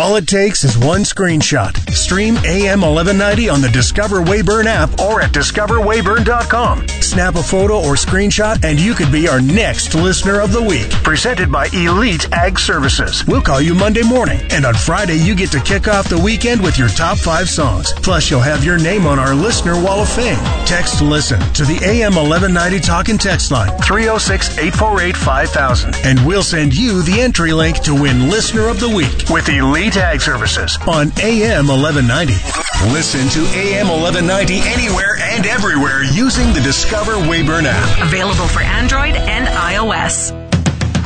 All it takes is one screenshot. Stream AM 1190 on the Discover Weyburn app or at discoverweyburn.com. Snap a photo or screenshot and you could be our next Listener of the Week. Presented by Elite Ag Services. We'll call you Monday morning, and on Friday you get to kick off the weekend with your top 5 songs. Plus you'll have your name on our Listener Wall of Fame. Text Listen to the AM 1190 Talk and Text line 306-848-5000, and we'll send you the entry link to win Listener of the Week with Elite Ag Services on AM 1190. Listen to AM 1190 anywhere and everywhere using the Discover Weyburn app. Available for Android and iOS.